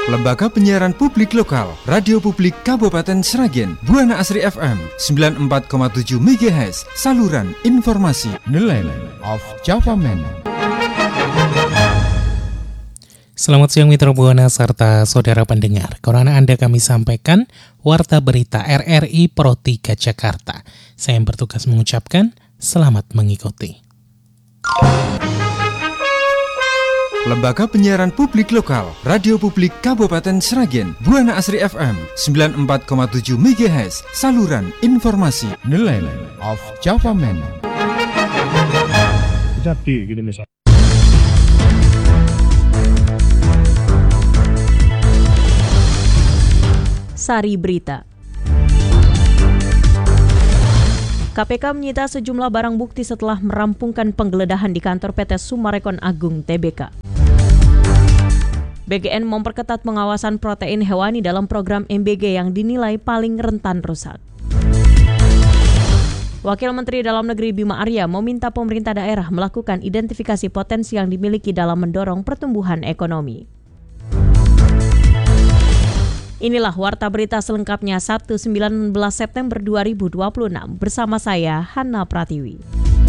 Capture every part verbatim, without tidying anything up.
Lembaga Penyiaran Publik Lokal, Radio Publik Kabupaten Sragen, Buana Asri F M sembilan puluh empat koma tujuh megahertz, saluran informasi. Nelayan of Java Man. Selamat siang mitra Buana serta saudara pendengar. Korana Anda kami sampaikan Warta Berita R R I Pro tiga Jakarta. Saya yang bertugas mengucapkan selamat mengikuti. Lembaga Penyiaran Publik Lokal, Radio Publik Kabupaten Sragen, Buana Asri F M sembilan puluh empat koma tujuh megahertz, saluran informasi. Nelayan of Java Man. Jadi gini misal. Sari Berita. K P K menyita sejumlah barang bukti setelah merampungkan penggeledahan di kantor P T Summarecon Agung T B K. B G N memperketat pengawasan protein hewani dalam program M B G yang dinilai paling rentan rusak. Wakil Menteri Dalam Negeri Bima Arya meminta pemerintah daerah melakukan identifikasi potensi yang dimiliki dalam mendorong pertumbuhan ekonomi. Inilah Warta Berita selengkapnya Sabtu sembilan belas September dua ribu dua puluh enam bersama saya Hana Pratiwi.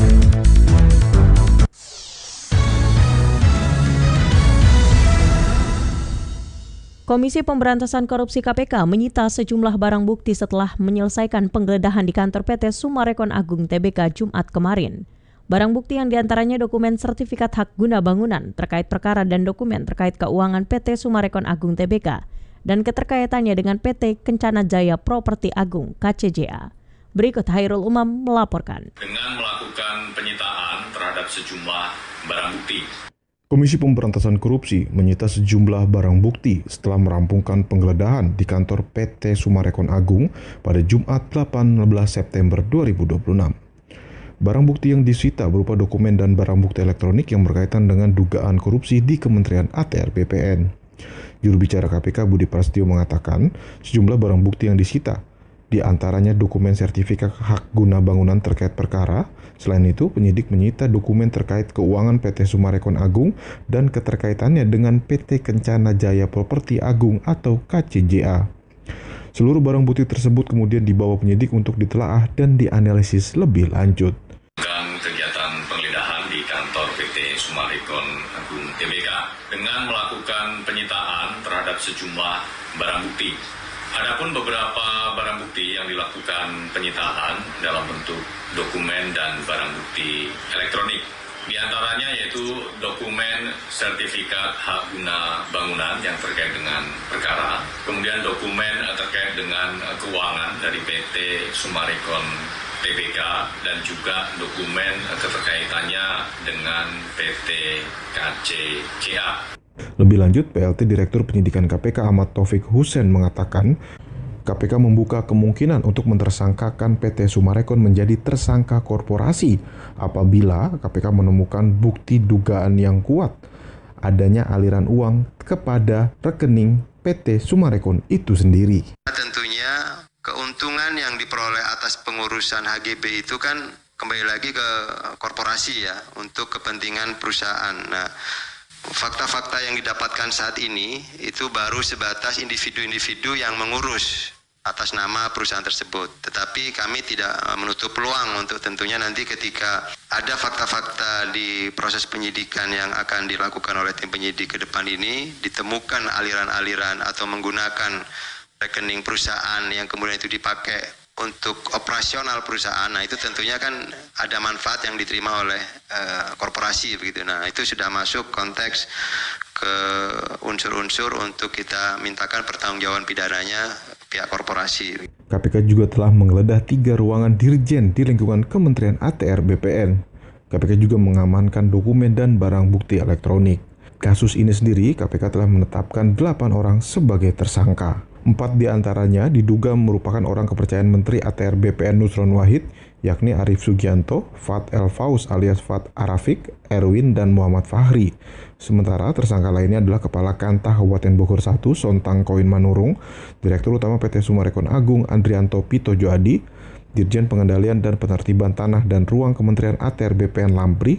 Komisi Pemberantasan Korupsi K P K menyita sejumlah barang bukti setelah menyelesaikan penggeledahan di kantor P T Summarecon Agung T B K Jumat kemarin. Barang bukti yang diantaranya dokumen sertifikat hak guna bangunan terkait perkara dan dokumen terkait keuangan P T Summarecon Agung T B K dan keterkaitannya dengan P T Kencana Jaya Properti Agung K C J A. Berikut Hairul Umam melaporkan. Dengan melakukan penyitaan terhadap sejumlah barang bukti. Komisi Pemberantasan Korupsi menyita sejumlah barang bukti setelah merampungkan penggeledahan di kantor P T Summarecon Agung pada Jumat delapan belas September dua ribu dua puluh enam. Barang bukti yang disita berupa dokumen dan barang bukti elektronik yang berkaitan dengan dugaan korupsi di Kementerian A T R B P N. Juru bicara K P K Budi Prasetyo mengatakan sejumlah barang bukti yang disita, di antaranya dokumen sertifikat hak guna bangunan terkait perkara. Selain itu, penyidik menyita dokumen terkait keuangan P T Summarecon Agung dan keterkaitannya dengan P T Kencana Jaya Properti Agung atau K C J A. Seluruh barang bukti tersebut kemudian dibawa penyidik untuk ditelaah dan dianalisis lebih lanjut. Kegiatan penggeledahan di kantor P T Summarecon Agung T B K dengan melakukan penyitaan terhadap sejumlah barang bukti. Adapun beberapa barang bukti yang dilakukan penyitaan dalam bentuk dokumen dan barang bukti elektronik. Di antaranya yaitu dokumen sertifikat hak guna bangunan yang terkait dengan perkara, kemudian dokumen terkait dengan keuangan dari P T Summarecon T B K dan juga dokumen keterkaitannya dengan P T K C J A. Lebih lanjut, P L T Direktur Penyidikan K P K Ahmad Taufik Hussein mengatakan K P K membuka kemungkinan untuk mentersangkakan P T Summarecon menjadi tersangka korporasi apabila K P K menemukan bukti dugaan yang kuat adanya aliran uang kepada rekening P T Summarecon itu sendiri. Tentunya keuntungan yang diperoleh atas pengurusan H G B itu kan kembali lagi ke korporasi ya, untuk kepentingan perusahaan. Nah, fakta-fakta yang didapatkan saat ini itu baru sebatas individu-individu yang mengurus atas nama perusahaan tersebut. Tetapi kami tidak menutup peluang untuk tentunya nanti ketika ada fakta-fakta di proses penyidikan yang akan dilakukan oleh tim penyidik ke depan ini, ditemukan aliran-aliran atau menggunakan rekening perusahaan yang kemudian itu dipakai untuk operasional perusahaan. Nah, itu tentunya kan ada manfaat yang diterima oleh uh, korporasi begitu. Nah, itu sudah masuk konteks ke unsur-unsur untuk kita mintakan pertanggungjawaban pidananya pihak korporasi. K P K juga telah menggeledah tiga ruangan dirjen di lingkungan Kementerian A T R B P N. K P K juga mengamankan dokumen dan barang bukti elektronik. Kasus ini sendiri, K P K telah menetapkan delapan orang sebagai tersangka. Empat di antaranya diduga merupakan orang kepercayaan Menteri A T R B P N Nusron Wahid, yakni Arief Sugianto, Fat El Faus alias Fat Arafik, Erwin, dan Muhammad Fahri. Sementara tersangka lainnya adalah Kepala Kantah Kabupaten Bogor satu, Sontang Koin Manurung, Direktur Utama P T Summarecon Agung Andrianto Pitojo Adi, Dirjen Pengendalian dan Penertiban Tanah dan Ruang Kementerian A T R B P N Lampri,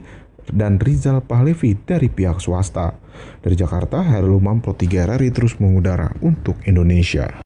dan Rizal Pahlevi dari pihak swasta. Dari Jakarta, Hairul Umam Pro tiga R R I terus mengudara untuk Indonesia.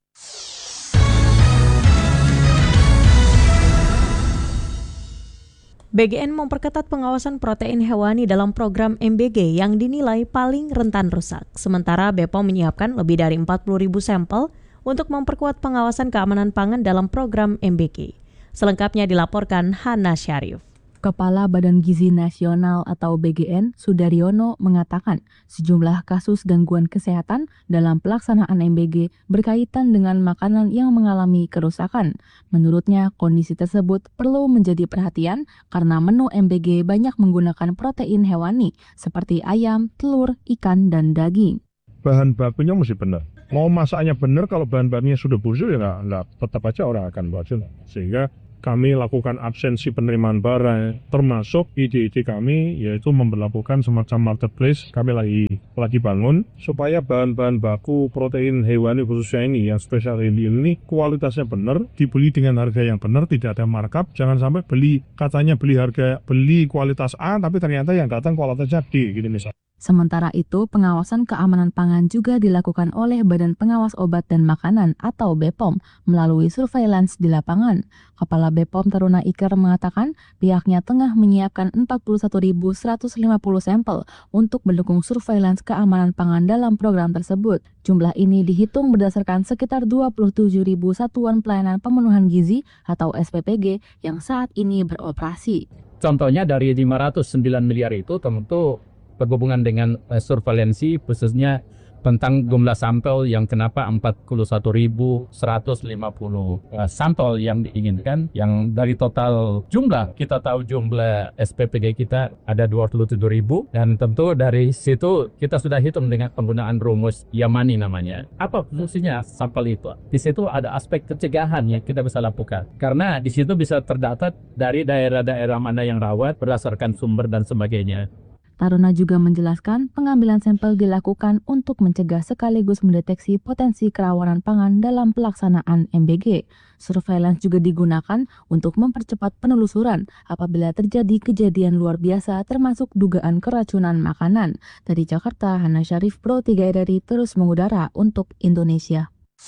B G N memperketat pengawasan protein hewani dalam program M B G yang dinilai paling rentan rusak. Sementara B P O M menyiapkan lebih dari empat puluh ribu sampel untuk memperkuat pengawasan keamanan pangan dalam program M B G. Selengkapnya dilaporkan Hana Syarif. Kepala Badan Gizi Nasional atau B G N, Sudaryono, mengatakan sejumlah kasus gangguan kesehatan dalam pelaksanaan M B G berkaitan dengan makanan yang mengalami kerusakan. Menurutnya, kondisi tersebut perlu menjadi perhatian karena menu M B G banyak menggunakan protein hewani seperti ayam, telur, ikan, dan daging. Bahan bakunya mesti benar. Mau masaknya benar, kalau bahan bakunya sudah busuk ya nggak, nggak, tetap aja orang akan berhasil. Sehingga kami lakukan absensi penerimaan barang, termasuk ide-ide kami yaitu memperlakukan semacam marketplace. Kami lagi lagi bangun supaya bahan-bahan baku protein hewani khususnya ini yang spesial ini, ini kualitasnya benar, dibeli dengan harga yang benar, tidak ada markup. Jangan sampai beli katanya beli harga beli kualitas A tapi ternyata yang datang kualitasnya D gitu misalnya. Sementara itu, pengawasan keamanan pangan juga dilakukan oleh Badan Pengawas Obat dan Makanan atau B P O M melalui surveillance di lapangan. Kepala B P O M Taruna Iker mengatakan pihaknya tengah menyiapkan empat puluh satu ribu seratus lima puluh sampel untuk mendukung surveillance keamanan pangan dalam program tersebut. Jumlah ini dihitung berdasarkan sekitar dua puluh tujuh ribu satuan pelayanan pemenuhan gizi atau S P P G yang saat ini beroperasi. Contohnya dari lima ratus sembilan miliar itu tentu berhubungan dengan uh, surveilansi khususnya tentang jumlah sampel yang kenapa empat puluh satu ribu seratus lima puluh uh, sampel yang diinginkan, yang dari total jumlah kita tahu jumlah S P P G kita ada dua puluh tujuh ribu dan tentu dari situ kita sudah hitung dengan penggunaan rumus Yamani namanya. Apa fungsinya sampel itu? Di situ ada aspek pencegahan yang kita bisa lakukan karena di situ bisa terdata dari daerah-daerah mana yang rawat berdasarkan sumber dan sebagainya. Taruna juga menjelaskan pengambilan sampel dilakukan untuk mencegah sekaligus mendeteksi potensi kerawanan pangan dalam pelaksanaan M B G. Surveillance juga digunakan untuk mempercepat penelusuran apabila terjadi kejadian luar biasa termasuk dugaan keracunan makanan. Dari Jakarta, Hana Syarif, Pro tiga R R I terus mengudara untuk Indonesia.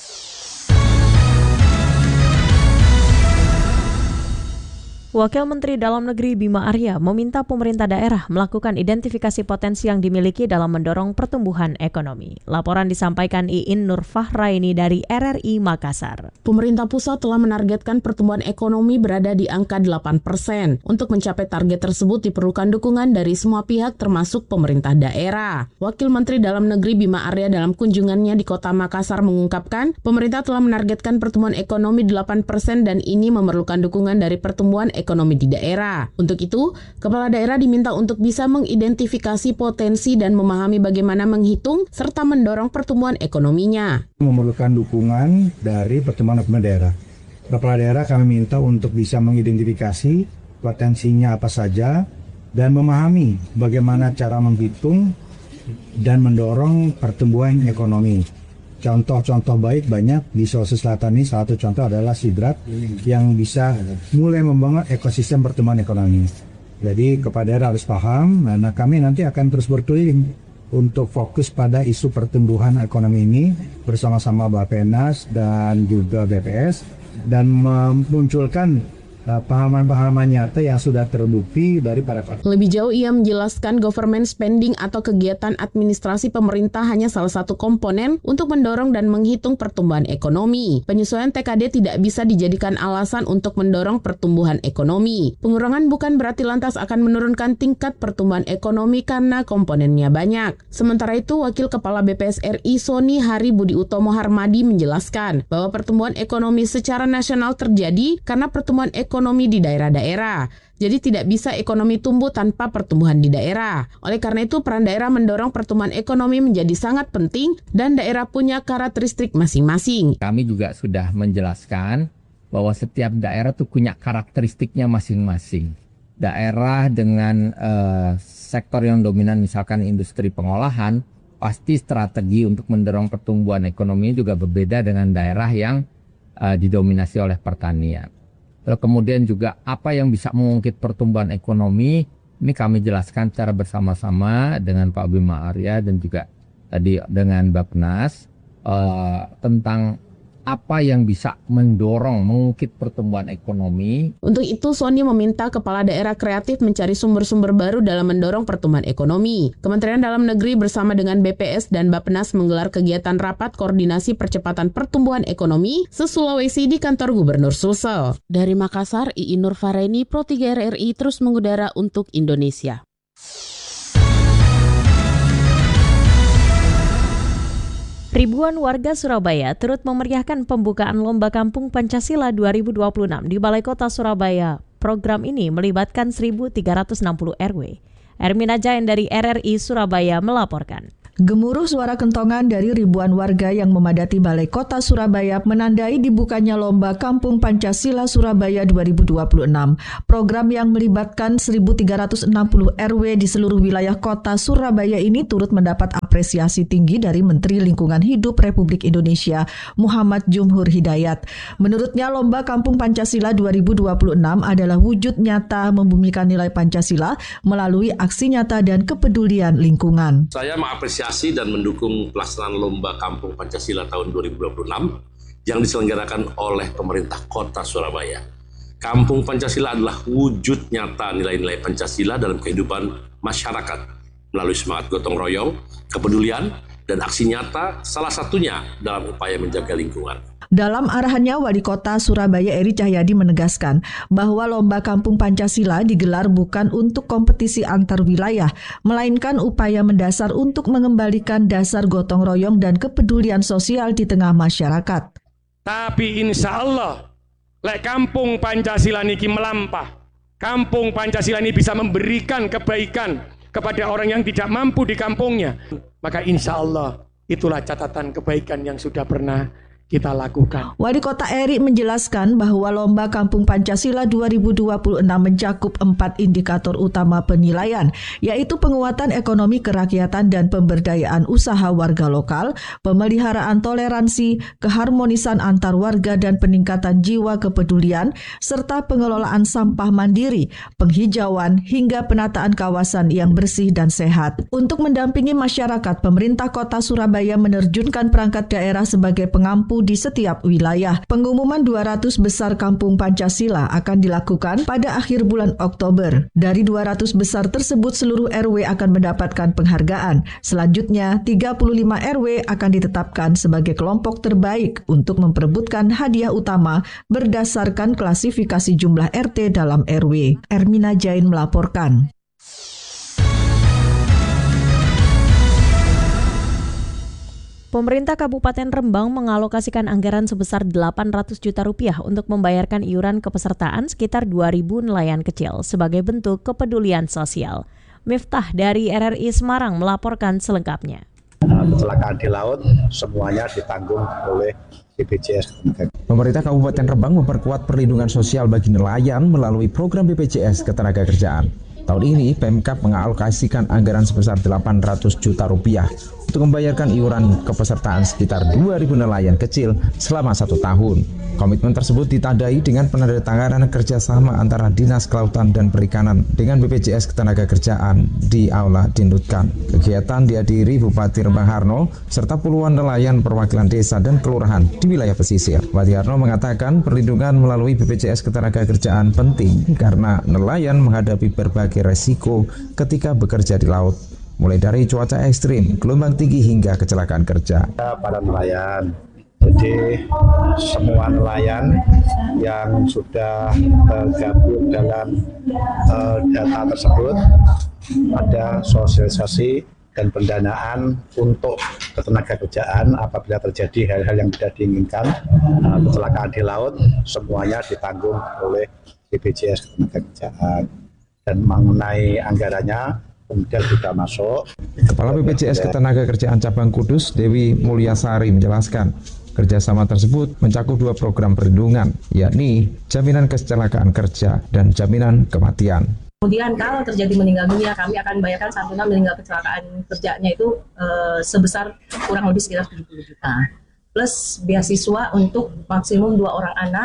Wakil Menteri Dalam Negeri Bima Arya meminta pemerintah daerah melakukan identifikasi potensi yang dimiliki dalam mendorong pertumbuhan ekonomi. Laporan disampaikan Iin Nur Fahraini dari R R I Makassar. Pemerintah pusat telah menargetkan pertumbuhan ekonomi berada di angka delapan persen. Untuk mencapai target tersebut diperlukan dukungan dari semua pihak termasuk pemerintah daerah. Wakil Menteri Dalam Negeri Bima Arya dalam kunjungannya di Kota Makassar mengungkapkan, pemerintah telah menargetkan pertumbuhan ekonomi delapan persen dan ini memerlukan dukungan dari pertumbuhan ekonomi ekonomi di daerah. Untuk itu, kepala daerah diminta untuk bisa mengidentifikasi potensi dan memahami bagaimana menghitung serta mendorong pertumbuhan ekonominya. Memerlukan dukungan dari pertumbuhan ekonomi daerah. Kepala daerah kami minta untuk bisa mengidentifikasi potensinya apa saja dan memahami bagaimana cara menghitung dan mendorong pertumbuhan ekonomi. Contoh-contoh baik banyak di Sulawesi Selatan ini, salah satu contoh adalah Sidrat yang bisa mulai membangun ekosistem pertumbuhan ekonomi. Jadi kepada daerah harus paham, karena kami nanti akan terus berkeliling untuk fokus pada isu pertumbuhan ekonomi ini bersama-sama Bappenas dan juga B P S dan memunculkan pahaman-pahaman nyata yang sudah terbukti dari para faktor. Lebih jauh ia menjelaskan government spending atau kegiatan administrasi pemerintah hanya salah satu komponen untuk mendorong dan menghitung pertumbuhan ekonomi. Penyesuaian T K D tidak bisa dijadikan alasan untuk mendorong pertumbuhan ekonomi. Pengurangan bukan berarti lantas akan menurunkan tingkat pertumbuhan ekonomi karena komponennya banyak. Sementara itu, Wakil Kepala B P S R I Sony Hari Budi Utomo Harmadi menjelaskan bahwa pertumbuhan ekonomi secara nasional terjadi karena pertumbuhan ekonomi ekonomi di daerah-daerah. Jadi tidak bisa ekonomi tumbuh tanpa pertumbuhan di daerah. Oleh karena itu, peran daerah mendorong pertumbuhan ekonomi menjadi sangat penting dan daerah punya karakteristik masing-masing. Kami juga sudah menjelaskan bahwa setiap daerah tuh punya karakteristiknya masing-masing. Daerah dengan uh, sektor yang dominan misalkan industri pengolahan, pasti strategi untuk mendorong pertumbuhan ekonomi juga berbeda dengan daerah yang uh, didominasi oleh pertanian. Lalu kemudian juga apa yang bisa mengungkit pertumbuhan ekonomi Ini kami jelaskan secara bersama-sama dengan Pak Bima Arya dan juga tadi dengan Bappenas uh, tentang apa yang bisa mendorong mengungkit pertumbuhan ekonomi. Untuk itu, Sony meminta kepala daerah kreatif mencari sumber-sumber baru dalam mendorong pertumbuhan ekonomi. Kementerian Dalam Negeri bersama dengan B P S dan Bappenas menggelar kegiatan rapat koordinasi percepatan pertumbuhan ekonomi se-Sulawesi di kantor Gubernur Sulsel. Dari Makassar, Ii Nur Fareni, Pro tiga R R I terus mengudara untuk Indonesia. Ribuan warga Surabaya turut memeriahkan pembukaan Lomba Kampung Pancasila dua ribu dua puluh enam di Balai Kota Surabaya. Program ini melibatkan seribu tiga ratus enam puluh R W. Ermina Jain dari R R I Surabaya melaporkan. Gemuruh suara kentongan dari ribuan warga yang memadati Balai Kota Surabaya menandai dibukanya Lomba Kampung Pancasila Surabaya dua ribu dua puluh enam. Program yang melibatkan seribu tiga ratus enam puluh R W di seluruh wilayah kota Surabaya ini turut mendapat apresiasi tinggi dari Menteri Lingkungan Hidup Republik Indonesia, Muhammad Jumhur Hidayat. Menurutnya, Lomba Kampung Pancasila dua ribu dua puluh enam adalah wujud nyata membumikan nilai Pancasila melalui aksi nyata dan kepedulian lingkungan. Saya mengapresiasi dan mendukung pelaksanaan Lomba Kampung Pancasila tahun dua ribu dua puluh enam yang diselenggarakan oleh pemerintah kota Surabaya. Kampung Pancasila adalah wujud nyata nilai-nilai Pancasila dalam kehidupan masyarakat melalui semangat gotong royong, kepedulian, dan aksi nyata salah satunya dalam upaya menjaga lingkungan. Dalam arahannya, Wali Kota Surabaya Eri Cahyadi menegaskan bahwa Lomba Kampung Pancasila digelar bukan untuk kompetisi antar wilayah, melainkan upaya mendasar untuk mengembalikan dasar gotong royong dan kepedulian sosial di tengah masyarakat. Tapi insya Allah, lek Kampung Pancasila niki melampah, Kampung Pancasila ini bisa memberikan kebaikan kepada orang yang tidak mampu di kampungnya. Maka insya Allah itulah catatan kebaikan yang sudah pernah kita lakukan. Wali Kota Eri menjelaskan bahwa Lomba Kampung Pancasila dua ribu dua puluh enam mencakup empat indikator utama penilaian, yaitu penguatan ekonomi kerakyatan dan pemberdayaan usaha warga lokal, pemeliharaan toleransi, keharmonisan antar warga dan peningkatan jiwa kepedulian, serta pengelolaan sampah mandiri, penghijauan, hingga penataan kawasan yang bersih dan sehat. Untuk mendampingi masyarakat, pemerintah Kota Surabaya menerjunkan perangkat daerah sebagai pengampu di setiap wilayah. Pengumuman dua ratus besar Kampung Pancasila akan dilakukan pada akhir bulan Oktober. Dari dua ratus besar tersebut, seluruh R W akan mendapatkan penghargaan. Selanjutnya, tiga puluh lima R W akan ditetapkan sebagai kelompok terbaik untuk memperebutkan hadiah utama berdasarkan klasifikasi jumlah R T dalam R W. Ermina Jain melaporkan. Pemerintah Kabupaten Rembang mengalokasikan anggaran sebesar delapan ratus juta rupiah untuk membayarkan iuran kepesertaan sekitar dua ribu nelayan kecil sebagai bentuk kepedulian sosial. Miftah dari R R I Semarang melaporkan selengkapnya. Kecelakaan di laut semuanya ditanggung oleh B P J S. Pemerintah Kabupaten Rembang memperkuat perlindungan sosial bagi nelayan melalui program B P J S Ketenagakerjaan. Tahun ini, Pemkab mengalokasikan anggaran sebesar delapan ratus juta rupiah untuk membayarkan iuran kepesertaan sekitar dua ribu nelayan kecil selama satu tahun. Komitmen tersebut ditandai dengan penandatanganan kerjasama antara Dinas Kelautan dan Perikanan dengan B P J S Ketenagakerjaan di Aula Dindutkan. Kegiatan dihadiri Bupati Rembang Harno serta puluhan nelayan perwakilan desa dan kelurahan di wilayah pesisir. Bupati Harno mengatakan perlindungan melalui B P J S Ketenagakerjaan penting karena nelayan menghadapi berbagai resiko ketika bekerja di laut, mulai dari cuaca ekstrim, gelombang tinggi hingga kecelakaan kerja. Para nelayan, jadi semua nelayan yang sudah tergabung dalam uh, data tersebut ada sosialisasi dan pendanaan untuk ketenagakerjaan apabila terjadi hal-hal yang tidak diinginkan, uh, kecelakaan di laut, semuanya ditanggung oleh B P J S Ketenagakerjaan. Dan mengenai anggarannya kemudian sudah masuk. Kepala B P J S Ketenagakerjaan Cabang Kudus, Dewi Mulyasari menjelaskan, kerjasama tersebut mencakup dua program perlindungan, yakni jaminan kecelakaan kerja dan jaminan kematian. Kemudian kalau terjadi meninggal dunia, kami akan bayarkan santunan meninggal kecelakaan kerjanya itu e, sebesar kurang lebih sekitar tujuh puluh juta. Plus beasiswa untuk maksimum dua orang anak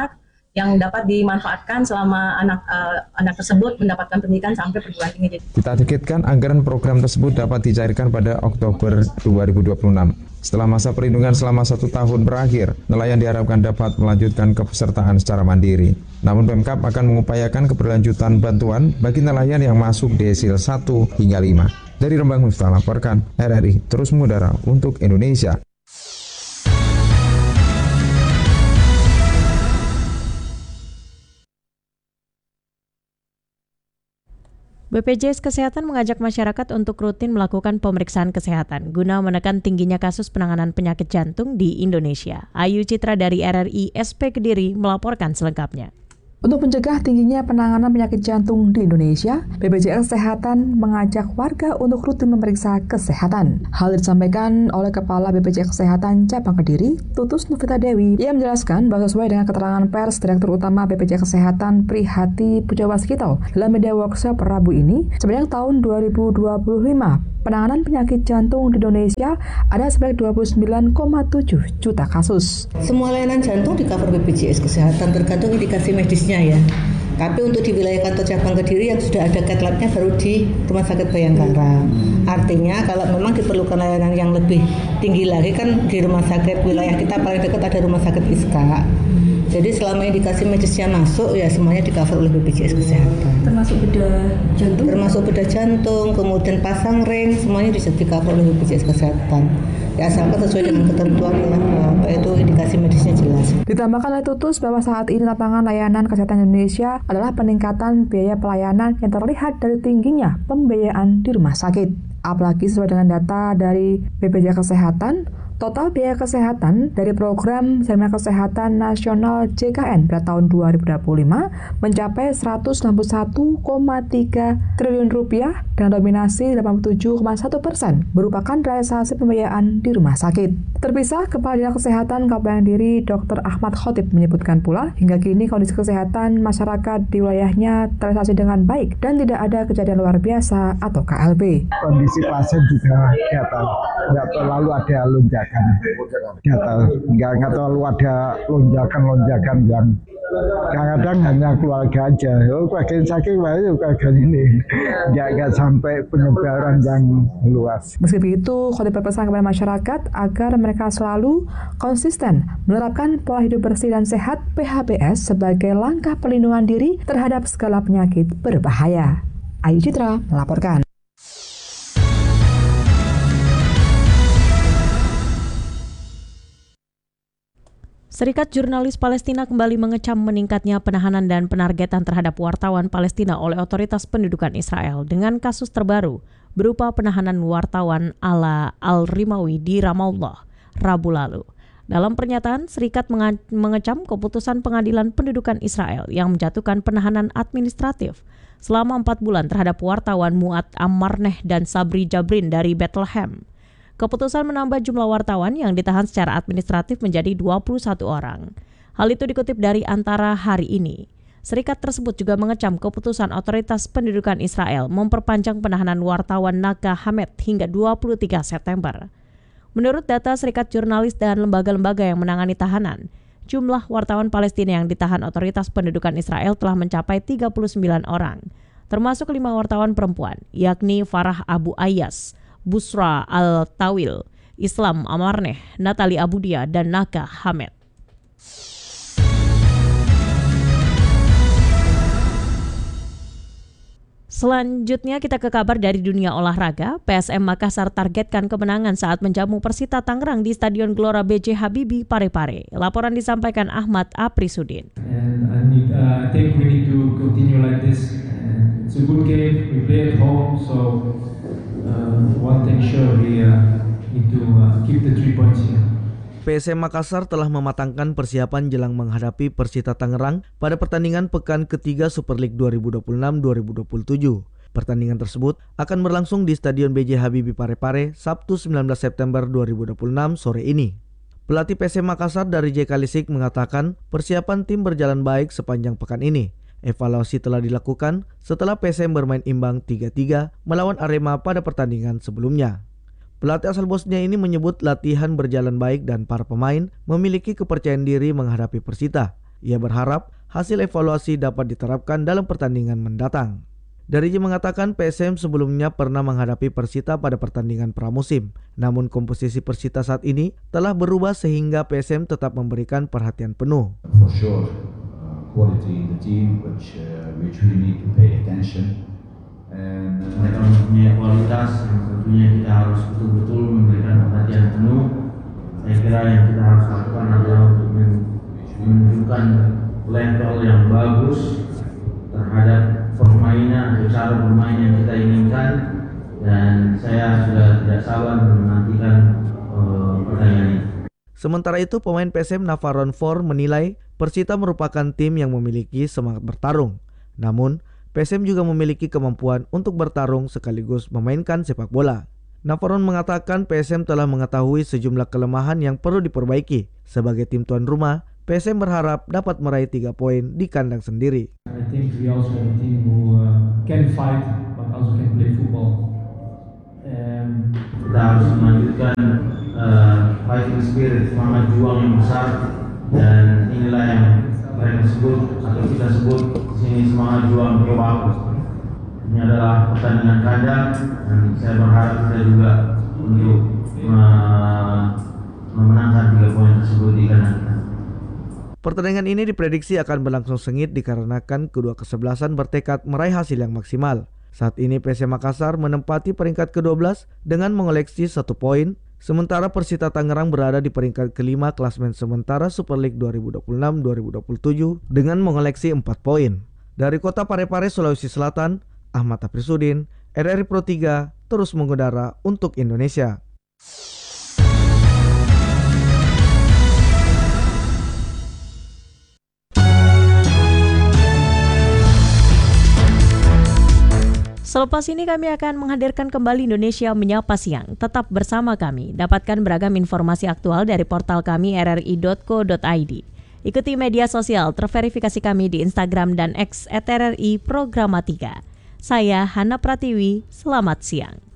yang dapat dimanfaatkan selama anak uh, anak tersebut mendapatkan pendidikan sampai perguruan tinggi. Ditargetkan anggaran program tersebut dapat dicairkan pada Oktober dua ribu dua puluh enam. Setelah masa perlindungan selama satu tahun berakhir, nelayan diharapkan dapat melanjutkan kepesertaan secara mandiri. Namun Pemkab akan mengupayakan keberlanjutan bantuan bagi nelayan yang masuk desil satu hingga lima. Dari Rembang Miftah laporkan, R R I terus mengudara untuk Indonesia. B P J S Kesehatan mengajak masyarakat untuk rutin melakukan pemeriksaan kesehatan guna menekan tingginya kasus penanganan penyakit jantung di Indonesia. Ayu Citra dari R R I S P Kediri melaporkan selengkapnya. Untuk mencegah tingginya penanganan penyakit jantung di Indonesia, B P J S Kesehatan mengajak warga untuk rutin memeriksa kesehatan. Hal disampaikan oleh Kepala B P J S Kesehatan Cabang Kediri, Tutus Novita Dewi, yang menjelaskan bahwa sesuai dengan keterangan pers Direktur Utama B P J S Kesehatan Prihati Pujawaskito dalam media workshop Rabu ini, sepanjang tahun dua ribu dua puluh lima, penanganan penyakit jantung di Indonesia ada sebanyak dua puluh sembilan koma tujuh juta kasus. Semua layanan jantung di cover B P J S Kesehatan tergantung indikasi medisnya ya. Tapi untuk di wilayah kantor cabang Kediri yang sudah ada cat lab-nya baru di Rumah Sakit Bayangkara. Artinya kalau memang diperlukan layanan yang lebih tinggi lagi kan di rumah sakit wilayah kita paling dekat ada Rumah Sakit Iska. Jadi selama indikasi medisnya masuk ya semuanya di cover oleh B P J S Kesehatan. Termasuk bedah jantung? Termasuk bedah jantung, kemudian pasang ring, semuanya bisa di cover oleh B P J S Kesehatan. Ya asalkan sesuai dengan ketentuan ya, itu indikasi medisnya jelas. Ditambahkan oleh Tutus bahwa saat ini tantangan layanan kesehatan Indonesia adalah peningkatan biaya pelayanan yang terlihat dari tingginya pembiayaan di rumah sakit. Apalagi sesuai dengan data dari B P J S Kesehatan, total biaya kesehatan dari program Jaminan Kesehatan Nasional J K N pada tahun dua ribu dua puluh lima mencapai seratus enam puluh satu koma tiga triliun rupiah dengan dominasi delapan puluh tujuh koma satu persen merupakan realisasi pembiayaan di rumah sakit. Terpisah, Kepala Dinas Kesehatan Kabupaten Kediri Doktor Ahmad Khotib menyebutkan pula hingga kini kondisi kesehatan masyarakat di wilayahnya terrealisasi dengan baik dan tidak ada kejadian luar biasa atau K L B. Kondisi pasien juga gatal, nggak terlalu ada lonjakan, gatal, nggak nggak terlalu ada lonjakan-lonjakan yang kadang-kadang hanya keluarga aja. Oh, bagian sakit, bagian ini, nggak nggak sampai penyebaran yang luas. Meski begitu, Khotib berpesan kepada masyarakat agar mereka selalu konsisten menerapkan pola hidup bersih dan sehat P H B S sebagai langkah perlindungan diri terhadap segala penyakit berbahaya. Ayu Citra melaporkan. Serikat Jurnalis Palestina kembali mengecam meningkatnya penahanan dan penargetan terhadap wartawan Palestina oleh otoritas pendudukan Israel dengan kasus terbaru berupa penahanan wartawan Ala Al-Rimawi di Ramallah, Rabu lalu. Dalam pernyataan, serikat mengecam keputusan pengadilan pendudukan Israel yang menjatuhkan penahanan administratif selama empat bulan terhadap wartawan Mu'ad Ammarneh dan Sabri Jabrin dari Bethlehem. Keputusan menambah jumlah wartawan yang ditahan secara administratif menjadi dua puluh satu orang. Hal itu dikutip dari Antara hari ini. Serikat tersebut juga mengecam keputusan otoritas pendudukan Israel memperpanjang penahanan wartawan Naga Hamed hingga dua puluh tiga September. Menurut data Serikat Jurnalis dan lembaga-lembaga yang menangani tahanan, jumlah wartawan Palestina yang ditahan otoritas pendudukan Israel telah mencapai tiga puluh sembilan orang, termasuk lima wartawan perempuan, yakni Farah Abu Ayyas, Busra Al-Tawil, Islam Amarneh, Natali Abudia, dan Naga Hamed. Selanjutnya kita ke kabar dari dunia olahraga. P S M Makassar targetkan kemenangan saat menjamu Persita Tangerang di Stadion Gelora B J Habibie Parepare. Laporan disampaikan Ahmad Aprisudin. And I need, uh, I think we need to continue like this. And it's a good game. We play at home, so uh, one thing sure we uh, need to uh, keep the three points here. P S M Makassar telah mematangkan persiapan jelang menghadapi Persita Tangerang pada pertandingan pekan ketiga Super League dua ribu dua puluh enam dua ribu dua puluh tujuh. Pertandingan tersebut akan berlangsung di Stadion B J Habibie Parepare Sabtu sembilan belas September dua ribu dua puluh enam sore ini. Pelatih P S M Makassar dari J Kalisik mengatakan persiapan tim berjalan baik sepanjang pekan ini. Evaluasi telah dilakukan setelah P S M bermain imbang tiga tiga melawan Arema pada pertandingan sebelumnya. Pelatih asal Bosnia ini menyebut latihan berjalan baik dan para pemain memiliki kepercayaan diri menghadapi Persita. Ia berharap hasil evaluasi dapat diterapkan dalam pertandingan mendatang. Dariji mengatakan P S M sebelumnya pernah menghadapi Persita pada pertandingan pramusim. Namun komposisi Persita saat ini telah berubah sehingga P S M tetap memberikan perhatian penuh. For sure, uh, quality in the team which uh, which we need to pay attention. And uh, mereka mempunyai kualitas yang tentunya kita harus betul-betul memberikan perhatian penuh. Saya kira yang kita harus lakukan adalah untuk menunjukkan level yang bagus terhadap permainan atau cara bermain yang kita inginkan, dan saya sudah tidak sabar menantikan uh, pertandingan ini. Sementara itu, pemain P S M Navarone Four menilai Persita merupakan tim yang memiliki semangat bertarung. Namun, P S M juga memiliki kemampuan untuk bertarung sekaligus memainkan sepak bola. Navarone mengatakan P S M telah mengetahui sejumlah kelemahan yang perlu diperbaiki. Sebagai tim tuan rumah, P S M berharap dapat meraih tiga poin di kandang sendiri. I think we also have a team who uh, can fight but also can play football. Um, kita harus melanjutkan uh, fighting spirit, semangat juang yang besar, dan inilah yang mereka sebut atau kita sebut di sini semangat juang Jawa. Ini adalah pertandingan kandang dan saya berharap kita juga untuk uh, memenangkan tiga poin tersebut di kandang kita. Pertandingan ini diprediksi akan berlangsung sengit dikarenakan kedua kesebelasan bertekad meraih hasil yang maksimal. Saat ini P S M Makassar menempati peringkat kedua belas dengan mengoleksi satu poin, sementara Persita Tangerang berada di peringkat kelima klasmen sementara Super League dua ribu dua puluh enam dua ribu dua puluh tujuh dengan mengoleksi empat poin. Dari kota Parepare, Sulawesi Selatan, Ahmad Aprisudin, R R I Pro tiga, terus mengudara untuk Indonesia. Selepas ini kami akan menghadirkan kembali Indonesia Menyapa Siang. Tetap bersama kami. Dapatkan beragam informasi aktual dari portal kami r r i dot co dot i d. Ikuti media sosial terverifikasi kami di Instagram dan X at R R I Programatika. Saya Hana Pratiwi, selamat siang.